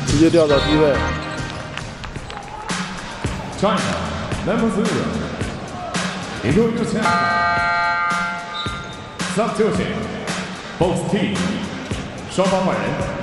直接掉到低位。 China number 0， introduction substitution，both team，双方换人。